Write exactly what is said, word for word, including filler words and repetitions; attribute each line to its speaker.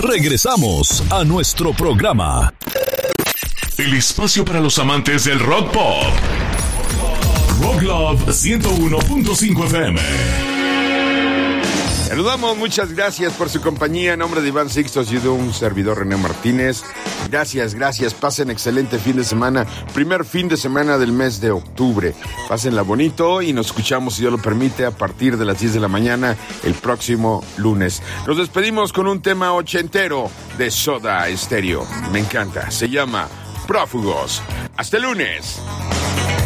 Speaker 1: Regresamos a nuestro programa.
Speaker 2: El espacio para los amantes del rock pop. Rock Love ciento uno punto cinco F M.
Speaker 3: Saludamos, muchas gracias por su compañía. En nombre de Iván Sixtos y de un servidor, René Martínez. Gracias, gracias. Pasen excelente fin de semana. Primer fin de semana del mes de octubre. Pásenla bonito y nos escuchamos, si Dios lo permite, a partir de las diez de la mañana el próximo lunes. Nos despedimos con un tema ochentero de Soda Stereo. Me encanta. Se llama Prófugos. Hasta el lunes.